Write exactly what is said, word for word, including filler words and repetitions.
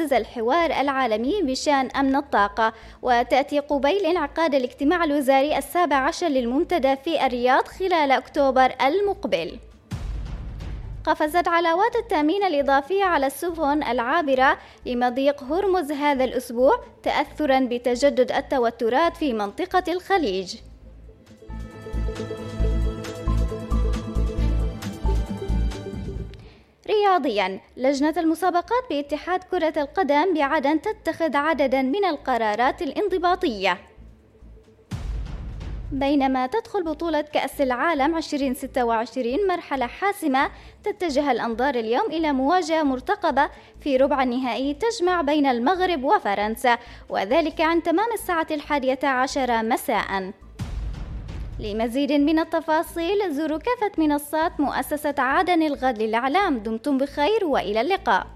تعزز الحوار العالمي بشأن أمن الطاقة، وتأتي قبيل انعقاد الاجتماع الوزاري السابع عشر للمنتدى في الرياض خلال أكتوبر المقبل. قفزت علاوات التأمين الإضافية على السفن العابرة لمضيق هرمز هذا الأسبوع تأثراً بتجدد التوترات في منطقة الخليج. رياضياً، لجنة المسابقات باتحاد كرة القدم بعدن تتخذ عدداً من القرارات الانضباطية، بينما تدخل بطولة كأس العالم ألفين وستة وعشرين مرحلة حاسمة تتجه الأنظار اليوم إلى مواجهة مرتقبة في ربع النهائي تجمع بين المغرب وفرنسا، وذلك عند تمام الساعة الحادية عشرة مساءً. لمزيد من التفاصيل زوروا كافة منصات مؤسسة عدن الغد للإعلام. دمتم بخير وإلى اللقاء.